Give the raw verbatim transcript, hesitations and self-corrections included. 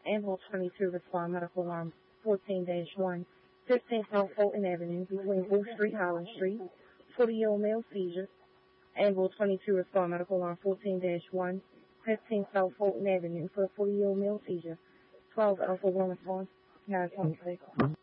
Anvil twenty-two, respond medical alarm fourteen dash one, fifteen South Fulton Avenue, between Wolf Street, Holland Street, forty-year-old male seizure. Anvil twenty-two, respond medical alarm fourteen dash one, fifteen South Fulton Avenue, for a forty-year-old male seizure. twelve Alpha one, response. Guys,